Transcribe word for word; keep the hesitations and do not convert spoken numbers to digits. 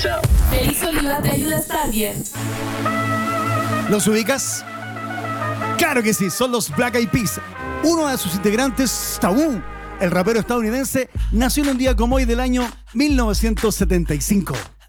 Feliz Oliva te ayuda a estar bien. ¿Los ubicas? Claro que sí, son los Black Eyed Peas. Uno de sus integrantes, Taboo, el rapero estadounidense, nació en un día como hoy del año mil novecientos setenta y cinco.